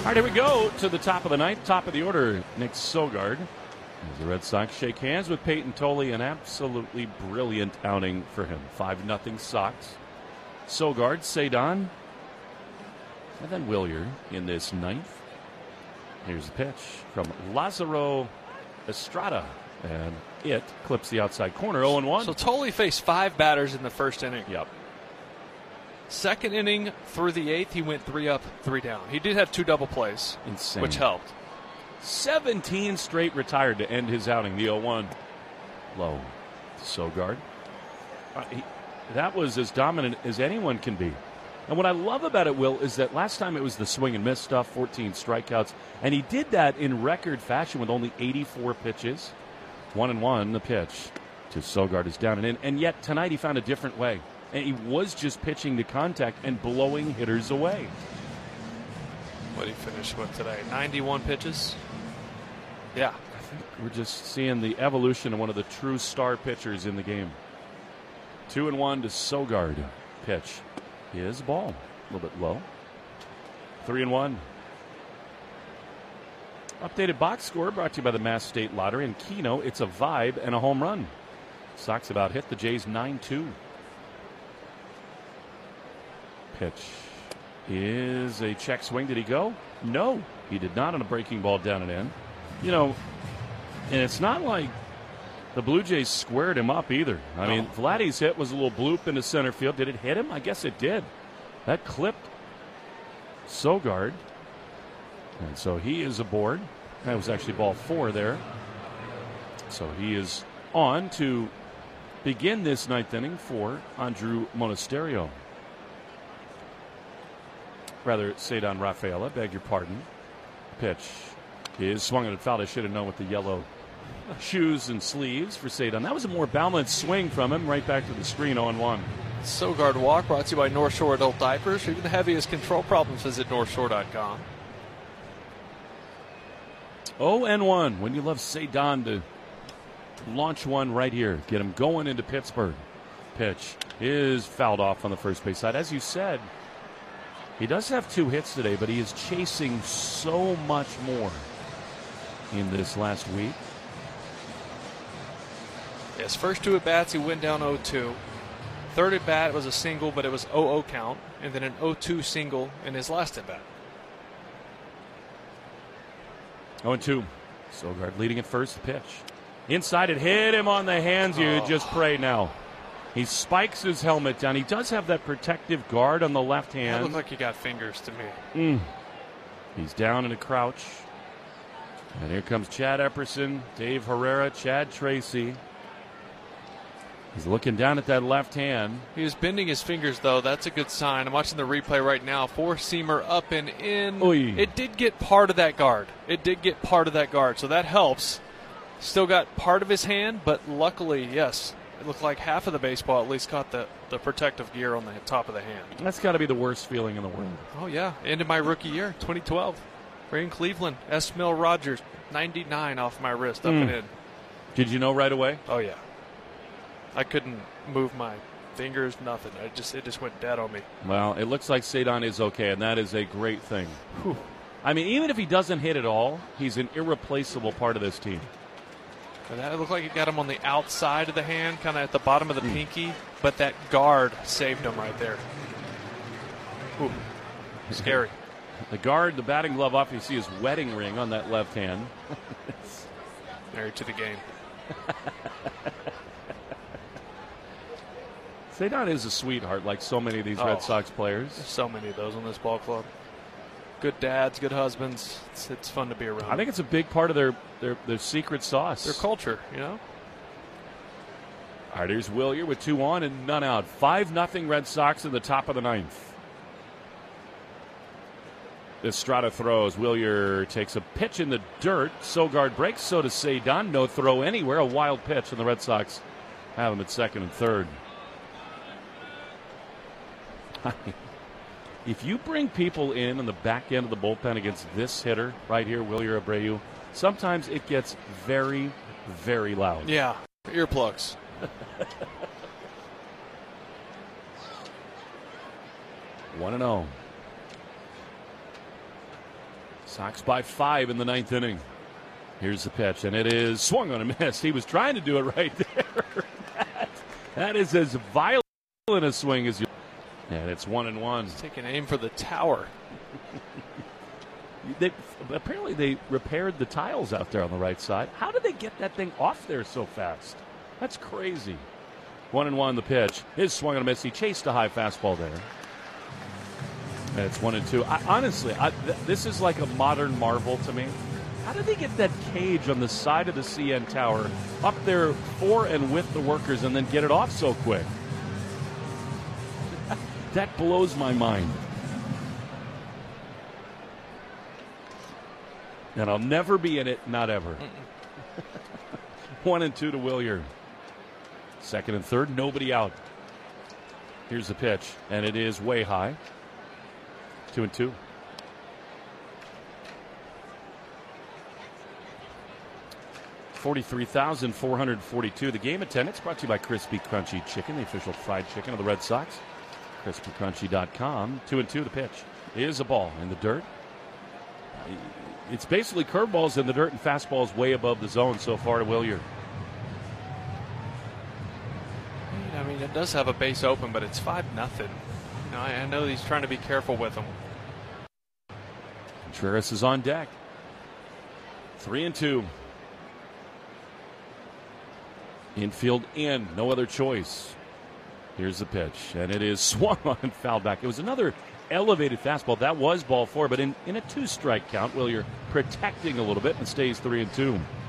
All right, here we go to the top of the ninth, top of the order. Nick Sogard. As the Red Sox shake hands with Peyton Tolle, an absolutely brilliant outing for him. 5-0 Sox. Sogard, Cedon, and then Wilyer in this ninth. Here's the pitch from Lazaro Estrada, and it clips the outside corner, 0-1. So Tolle faced 5 batters in the first inning. Yep. Second inning through the 8th, he went 3 up, 3 down. He did have 2 double plays, Insane. which helped. 17 straight retired to end his outing. The 0-1 low. Sogard. That was as dominant as anyone can be. And what I love about it, Will, is that last time it was the swing and miss stuff, 14 strikeouts, and he did that in record fashion with only 84 pitches. 1-1, the pitch to Sogard is down and in. And yet tonight he found a different way. And he was just pitching to contact and blowing hitters away. What did he finish with today? 91 pitches? Yeah. I think we're just seeing the evolution of one of the true star pitchers in the game. 2-1 to Sogard. Pitch is ball. A little bit low. 3-1. Updated box score brought to you by the Mass State Lottery and Keno. It's a vibe and a home run. Sox about hit the Jays 9-2. Pitch is a check swing. Did he go? No, he did not on a breaking ball down and in. You know, and it's not like the Blue Jays squared him up either. I mean, Vladdy's hit was a little bloop into center field. Did it hit him? I guess it did. That clipped Sogard. And so he is aboard. That was actually ball 4 there. So he is on to begin this ninth inning for Andrew Monasterio. Rather, Cedon Rafaela, beg your pardon. Pitch is swung and fouled. I should have known with the yellow shoes and sleeves for Cedon. That was a more balanced swing from him. Right back to the screen, 0-1. Sogard Walk brought to you by North Shore Adult Diapers. For even the heaviest control problems, visit NorthShore.com. 0-1. When you love Cedon to launch one right here, get him going into Pittsburgh. Pitch is fouled off on the first base side. As you said, he does have 2 hits today, but he is chasing so much more in this last week. His first 2 at-bats, he went down 0-2. Third at-bat was a single, but it was 0-0 count, and then an 0-2 single in his last at-bat. 0-2. Sogard leading at first. Pitch. Inside, it hit him on the hands. You just pray now. He spikes his helmet down. He does have that protective guard on the left hand. That looked like he got fingers to me. He's down in a crouch. And here comes Chad Epperson, Dave Herrera, Chad Tracy. He's looking down at that left hand. He was bending his fingers, though. That's a good sign. I'm watching the replay right now. 4-seamer up and in. Oy. It did get part of that guard. So that helps. Still got part of his hand, but luckily, yes, it looked like half of the baseball at least caught the protective gear on the top of the hand. That's got to be the worst feeling in the world. Oh, yeah. End of my rookie year, 2012. Right in Cleveland. Esmil Rogers, 99 off my wrist, up and in. Did you know right away? Oh, yeah. I couldn't move my fingers, nothing. It just went dead on me. Well, it looks like Cedon is okay, and that is a great thing. Whew. I mean, even if he doesn't hit at all, he's an irreplaceable part of this team. And that looked like it got him on the outside of the hand, kind of at the bottom of the pinky, but that guard saved him right there. Ooh, scary. The guard, the batting glove off, you see his wedding ring on that left hand. Married to the game. Cedon is a sweetheart, like so many of these Red Sox players. There's so many of those on this ball club. Good dads, good husbands. It's fun to be around. I think it's a big part of their secret sauce. Their culture, you know? All right, here's Wilyer with 2 on and none out. 5-0 Red Sox in the top of the ninth. Estrada throws. Wilyer takes a pitch in the dirt. Sogard breaks, so does Cedon. No throw anywhere. A wild pitch, and the Red Sox have him at second and third. If you bring people in on the back end of the bullpen against this hitter right here, Wilyer Abreu, sometimes it gets very, very loud. Yeah, earplugs. 1-0. Sox by 5 in the 9th inning. Here's the pitch, and it is swung on and missed. He was trying to do it right there. that is as violent a swing as you. And it's 1-1. He's taking aim for the tower. Apparently they repaired the tiles out there on the right side. How did they get that thing off there so fast? That's crazy. 1-1 the pitch. His swung on a miss. He chased a high fastball there. And it's 1-2. Honestly, this is like a modern marvel to me. How did they get that cage on the side of the CN Tower up there for and with the workers and then get it off so quick? That blows my mind. And I'll never be in it, not ever. 1-2 to Willier. Second and third, nobody out. Here's the pitch, and it is way high. 2-2. $43,442. The game attendance brought to you by Crispy Crunchy Chicken, the official fried chicken of the Red Sox. CrispyCrunchy.com. 2-2. The pitch is a ball in the dirt. It's basically curveballs in the dirt and fastballs way above the zone so far to Willier. I mean, it does have a base open, but it's 5-0. I know he's trying to be careful with them. Contreras is on deck. 3-2. Infield in, no other choice. Here's the pitch, and it is swung on and fouled back. It was another elevated fastball. That was ball 4, but in a 2-strike count, Willier protecting a little bit and stays 3-2.